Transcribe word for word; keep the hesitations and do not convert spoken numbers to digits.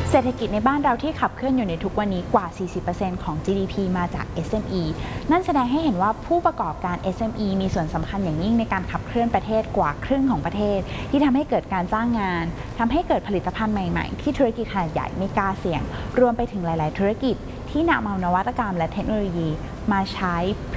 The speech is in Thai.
เศรษฐกิจในบ้านเราที่ขับเคลื่อนอยู่ในทุกวันนี้กว่า สี่สิบเปอร์เซ็นต์ ของ จี ดี พี มาจาก เอส เอ็ม อี นั่นแสดงให้เห็นว่าผู้ประกอบการ เอส เอ็ม อี มีส่วนสำคัญอย่างยิ่งในการขับเคลื่อนประเทศกว่าครึ่งของประเทศที่ทำให้เกิดการจ้างงานทำให้เกิดผลิตภัณฑ์ใหม่ๆที่ธุรกิจขนาดใหญ่ไม่กล้าเสี่ยงรวมไปถึงหลายๆธุรกิจที่นำเอานวัตกรรมและเทคโนโลยีมาใช้